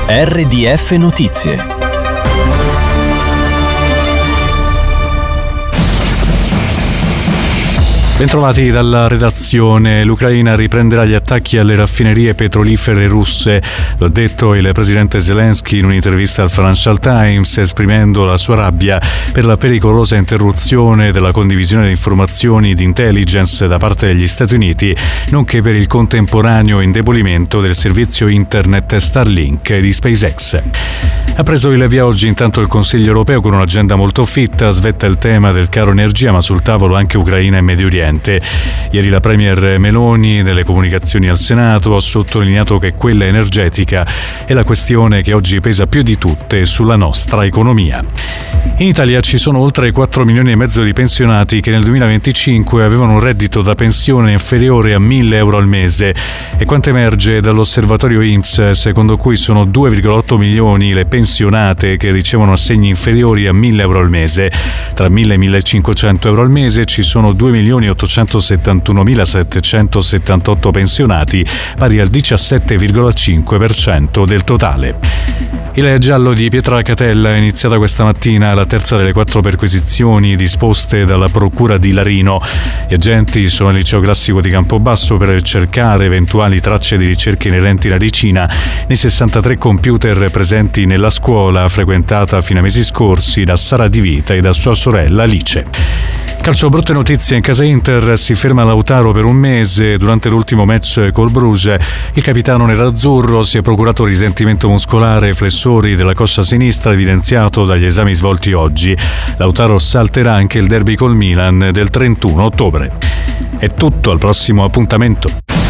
RDF Notizie. Bentrovati dalla redazione. L'Ucraina riprenderà gli attacchi alle raffinerie petrolifere russe. Lo ha detto il presidente Zelensky in un'intervista al Financial Times, esprimendo la sua rabbia per la pericolosa interruzione della condivisione di informazioni di intelligence da parte degli Stati Uniti, nonché per il contemporaneo indebolimento del servizio internet Starlink di SpaceX. Ha preso il via oggi intanto il Consiglio europeo con un'agenda molto fitta. Svetta il tema del caro energia, ma sul tavolo anche Ucraina e Medio Oriente. Ieri la premier Meloni, nelle comunicazioni al Senato, ha sottolineato che quella energetica è la questione che oggi pesa più di tutte sulla nostra economia. In Italia ci sono oltre 4 milioni e mezzo di pensionati che nel 2025 avevano un reddito da pensione inferiore a 1.000 euro al mese, e quanto emerge dall'osservatorio INPS, secondo cui sono 2,8 milioni le pensionate che ricevono assegni inferiori a 1.000 euro al mese. Tra 1.000 e 1.500 euro al mese ci sono 2.871.778 pensionati, pari al 17,5% del totale. Il giallo di Pietracatella è iniziata questa mattina la terza delle 4 perquisizioni disposte dalla Procura di Larino. Gli agenti sono al liceo classico di Campobasso per cercare eventuali tracce di ricerche inerenti alla Ricina nei 63 computer presenti nella scuola, frequentata fino a mesi scorsi da Sara Di Vita e da sua sorella Alice. Calcio, brutte notizie in casa Inter, si ferma Lautaro per un mese. Durante l'ultimo match col Bruges il capitano nerazzurro si è procurato risentimento muscolare ai flessori della coscia sinistra, evidenziato dagli esami svolti oggi. Lautaro salterà anche il derby col Milan del 31 ottobre. È tutto, al prossimo appuntamento.